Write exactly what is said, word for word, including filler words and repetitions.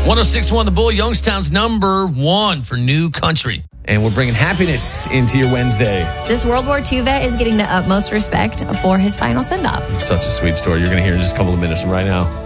one oh six point one The Bull, Youngstown's number one for new country. And we're bringing happiness into your Wednesday. This World War Two vet is getting the utmost respect for his final send-off. Such a sweet story. You're going to hear in just a couple of minutes from right now.